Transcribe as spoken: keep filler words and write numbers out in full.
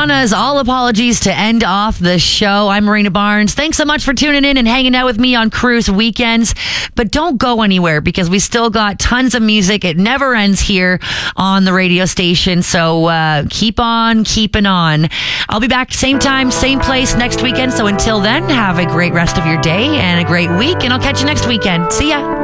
Madonna's All Apologies to end off the show. I'm Marina Barnes. Thanks so much for tuning in and hanging out with me on Cruise Weekends. But don't go anywhere because we still got tons of music. It never ends here on the radio station. So uh, keep on keeping on. I'll be back same time, same place next weekend. So until then, have a great rest of your day and a great week. And I'll catch you next weekend. See ya.